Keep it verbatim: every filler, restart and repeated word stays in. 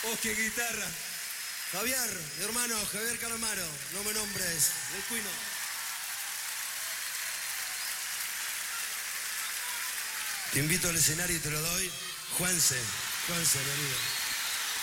Osque guitarra. Javier, mi hermano, Javier Calamaro, no me nombres, del Cuino. Te invito al escenario y te lo doy. Juanse, Juanse, mi amigo.